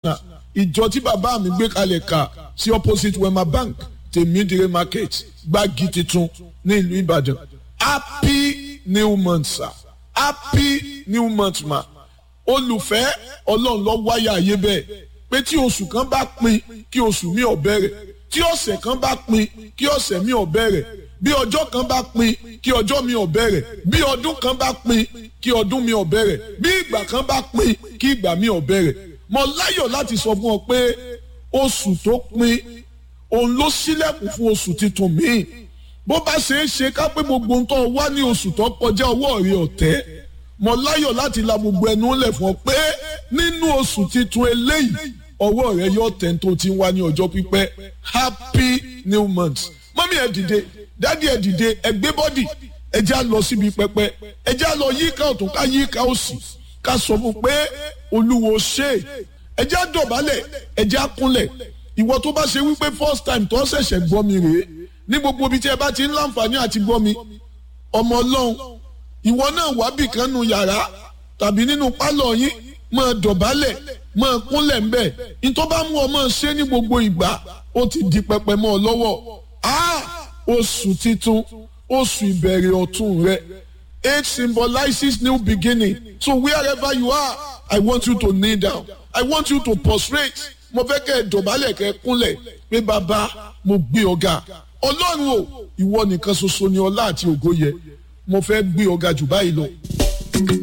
ìjọ tí bàbá mi gbé kalẹ̀ kà sí opposite Wema Bank Tèmídìrè market Gbági titun ní ìlú Ìbàdàn. Happy new month sir, happy new month ma. Olùfẹ́ Ọlọ́run ló wáyà ayé bẹ́ẹ̀ pé tí oṣù kan bá pin kí oṣù mi ó bẹ̀rẹ̀, tí ọ̀sẹ̀ kan bá pin kí ọ̀sẹ̀ mi ó bẹ̀rẹ̀, bí ọjọ́ kan bá pin kí ọjọ́ mi ó bẹ̀rẹ̀, bí ọdún kan bá pin kí ọdún mi ó bẹ̀rẹ̀, bí ìgbà kan bá pin kí ìgbà mi ó bẹ̀rẹ̀. Mo láyọ̀ láti sọ fún ọ pé oṣù tó pin òun ló ṣílẹ̀kùn fún oṣù tuntun míì. Bó bá ṣe é ṣe ká pé gbogbo ń tó wá ní oṣù tó kọjá ọwọ́ rẹ ọ̀tẹ́. Mo láyọ̀ láti la gbogbo ẹnu lẹ̀ fún ọ pé nínú oṣù tuntun eléyìí ọwọ́ rẹ yóò tẹ̀ tó ti ń wá ní ọjọ́ pípẹ́. Happy new month. Mọ́mí ẹ dìde, dádì ẹ dìde, ẹ gbé bọ́dì, ẹ já lọ síbi pẹpẹ, ẹ já lọ yíká ọ̀tún ká yíká òsì, ká sọ fún pé Olúwo ṣe. Ẹ já dọ̀bálẹ̀, ẹ já kúnlẹ̀. Ìwọ tó bá ṣe wípé first time tó ṣẹ̀ṣẹ̀ gbọ́ mi rèé, ní gbogbo ibi tí ẹ bá ti ń láǹfààní àti gbọ́ mi, ọmọ Ọlọ́run, ìwọ náà wá bì kan nu yàrá tàbí nínú pálọ̀ yín, máa dọ̀bálẹ̀, máa kúnlẹ̀ ń bẹ̀. Ìtọ́ bá mú ọ máa ṣe ní gbogbo ìgbà, ó ti di pẹpẹ mọ́ ọ lọ́wọ́. Oṣù titun, oṣù ìbẹ̀rẹ̀ ọ̀tun rẹ. Age symbolizes new beginning. So wherever you are, I want you to kneel down. I want you to prostrate. Mo fẹ́ kẹ́ ẹ dọ̀bálẹ̀ kẹ́ ẹ kúnlẹ̀ pé bàbá mo gbé ọ̀gá. Ọlọ́run o, ìwọ nìkan ṣoṣo ni ọlá àti ògo yẹ. Mo fẹ́ gbé ọ̀gá jù báyìí lọ.